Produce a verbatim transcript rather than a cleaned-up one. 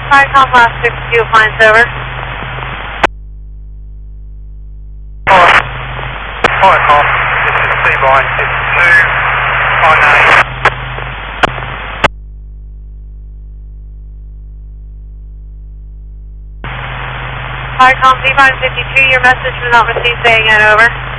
Viacom last fifty-two appliance over. Viacom, this is C-Line fifty-two, line eight. Viacom, C-Line fifty-two, your message was not received, saying it over.